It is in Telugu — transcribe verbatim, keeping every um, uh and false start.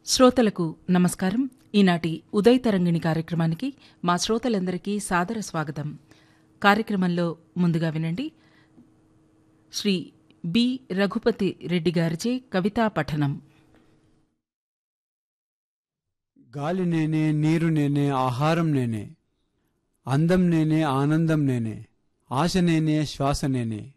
శ్రోతలకు నమస్కారం. ఈనాటి ఉదయ తరంగిణి కార్యక్రమానికి మా శ్రోతలందరికీ సాదర స్వాగతం. కార్యక్రమంలో ముందుగా వినండి శ్రీ బి రఘుపతి రెడ్డి గారిచే కవితా పఠనం. గాలి నేనే, నీరు నేనే, ఆహారం నేనే, అందం నేనే, ఆనందం నేనే, ఆశ నేనే, శ్వాస నేనే,